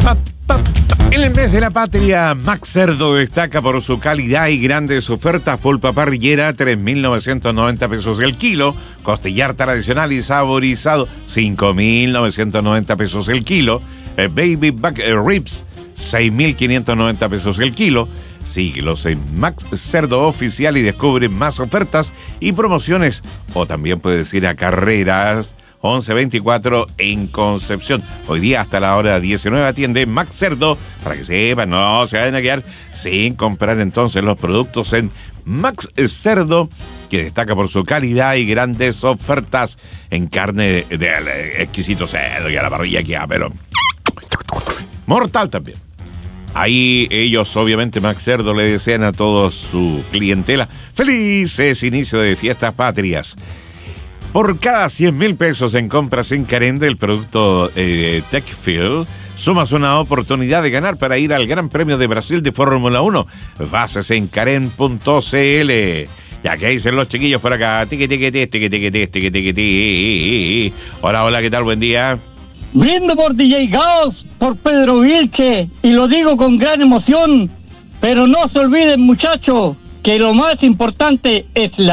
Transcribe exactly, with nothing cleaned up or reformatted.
Pa, pa, pa. En el mes de la patria, Max Cerdo destaca por su calidad y grandes ofertas. Pulpa parrillera, tres mil novecientos noventa pesos el kilo. Costillar tradicional y saborizado, cinco mil novecientos noventa pesos el kilo. Eh, baby back eh, ribs, seis mil quinientos noventa pesos el kilo. Síguelos en Max Cerdo Oficial y descubre más ofertas y promociones. O también puedes ir a Carreras once veinticuatro en Concepción. Hoy día hasta la hora diecinueve atiende Max Cerdo, para que sepan, no se vayan a quedar sin comprar entonces los productos en Max Cerdo, que destaca por su calidad y grandes ofertas en carne de, de exquisito cerdo y a la parrilla que pero mortal también. Ahí ellos, obviamente, Max Cerdo, le desean a toda su clientela felices inicios de fiestas patrias. Por cada cien mil pesos en compras en Karen del producto eh, TechFill, sumas una oportunidad de ganar para ir al Gran Premio de Brasil de Fórmula uno. Bases en karen punto c l. Ya que dicen los chiquillos por acá. Tiqui, tiqui, tiqui, tiqui, tiqui, tiqui, tiqui, tiqui. Hola, hola, ¿qué tal? Buen día. Brindo por D J Gauss, por Pedro Vilche, y lo digo con gran emoción, pero no se olviden, muchachos, que lo más importante es la